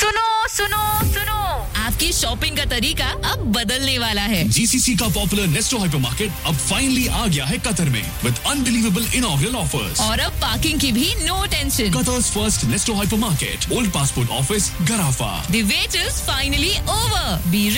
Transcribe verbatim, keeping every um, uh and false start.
सुनो सुनो सुनो, आपकी शॉपिंग का तरीका अब बदलने वाला है। जीसीसी का पॉपुलर नेस्टो हाइपरमार्केट अब फाइनली आ गया है कतर में विद अनबिलीवेबल इनॉग्रल ऑफर्स। और अब पार्किंग की भी no tension. Qatar's first नेस्टो hypermarket, old passport office, गराफा। The wait is finally over. Be